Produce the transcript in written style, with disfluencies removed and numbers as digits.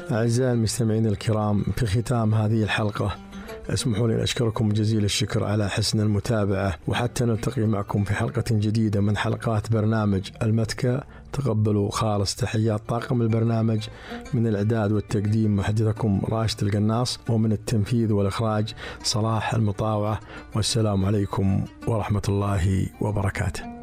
أعزائي المستمعين الكرام، في ختام هذه الحلقة اسمحوا لي أن أشكركم جزيل الشكر على حسن المتابعة، وحتى نلتقي معكم في حلقة جديدة من حلقات برنامج المتكة. تقبلوا خالص تحيات طاقم البرنامج، من الإعداد والتقديم محدثكم راشد القناص، ومن التنفيذ والإخراج صلاح المطاوعة. والسلام عليكم ورحمة الله وبركاته.